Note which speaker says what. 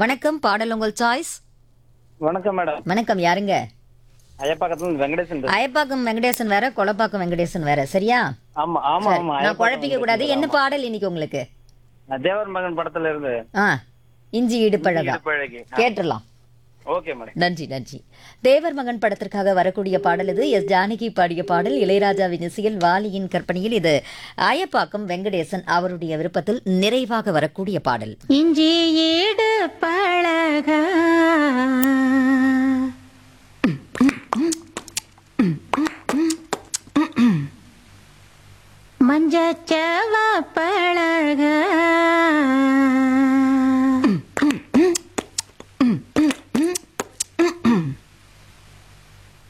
Speaker 1: வணக்கம், பாடல் உங்கள் சாய்ஸ்.
Speaker 2: வணக்கம் மேடம்.
Speaker 1: வணக்கம், யாருங்க?
Speaker 2: ஐயப்பாக்கத்துல இருந்து வெங்கடேசன் பேசுறேன்.
Speaker 1: அயப்பாக்கம் வெங்கடேசன் வேற, கொலப்பாக்கம் வெங்கடேசன் வேற, சரியா?
Speaker 2: ஆமா ஆமா
Speaker 1: சரி,
Speaker 2: ஆமா
Speaker 1: நான்
Speaker 2: ஐயப்பாக்கம்
Speaker 1: குழப்பிக்க கூடாது.
Speaker 2: வெங்கடேசன்
Speaker 1: என்ன
Speaker 2: ஆமா.
Speaker 1: பாடல் இன்னைக்கு உங்களுக்கு?
Speaker 2: தேவர் மகன் படத்துல இருந்து
Speaker 1: ஆ, இஞ்சி இடுப்பழகா.
Speaker 2: இடுப்பழகி.
Speaker 1: கேட்டுடலாம்.
Speaker 2: Okay madam.
Speaker 1: நன்றி நன்றி. தேவர் மகன் படத்திற்காக வரக்கூடிய பாடல் இது. எஸ் ஜானகி பாடிய பாடல், இளையராஜாவின் இசையில், வாலியின் கற்பனையில். இது அயப்பாக்கம் வெங்கடேசன் அவருடைய விருப்பத்தில் நிறைவாக வரக்கூடிய பாடல்.
Speaker 3: இஞ்சி ஈடு பழகா மஞ்சச்சவ பழகா